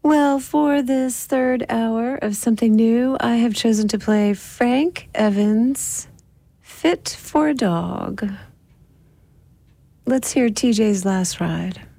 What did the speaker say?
Well, for this third hour of Something New, I have chosen to play Frank Evans, Fit for a Dog. Let's hear TJ's Last Ride.